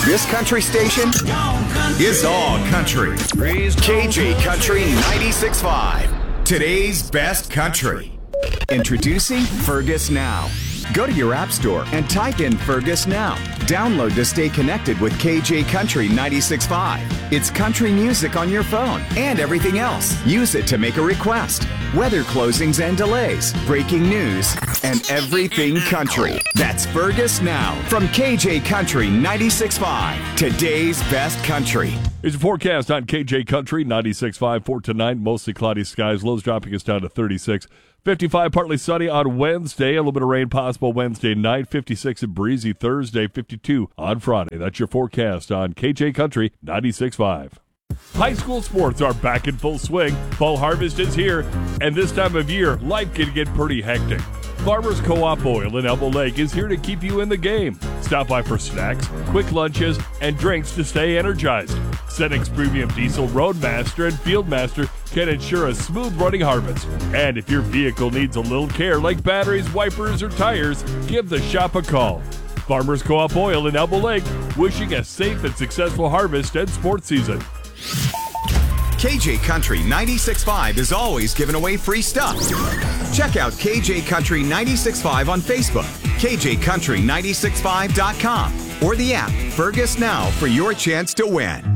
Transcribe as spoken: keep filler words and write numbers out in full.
This country station is all country. K J Country ninety-six point five. Today's best country. Introducing Fergus Now. Go to your app store and type in Fergus Now. Download to stay connected with K J Country ninety-six point five. It's country music on your phone and everything else. Use it to make a request. Weather closings and delays, breaking news, and everything country. That's Fergus Now from K J Country ninety-six point five. Today's best country. Here's a forecast on K J Country ninety-six point five for tonight. Mostly cloudy skies. Lows dropping us down to thirty-six. fifty-five, partly sunny on Wednesday. A little bit of rain possible Wednesday night. fifty-six and breezy Thursday. fifty-two on Friday. That's your forecast on K J Country ninety-six point five. High school sports are back in full swing. Fall harvest is here, and this time of year, life can get pretty hectic. Farmers Co-op Oil in Elbow Lake is here to keep you in the game. Stop by for snacks, quick lunches, and drinks to stay energized. Senex Premium Diesel Roadmaster and Fieldmaster can ensure a smooth running harvest. And if your vehicle needs a little care like batteries, wipers, or tires, give the shop a call. Farmers Co-op Oil in Elbow Lake, wishing a safe and successful harvest and sports season. K J Country ninety-six point five is always giving away free stuff. Check out K J Country ninety-six point five on Facebook, K J Country ninety-six point five dot com, or the app Fergus Now for your chance to win.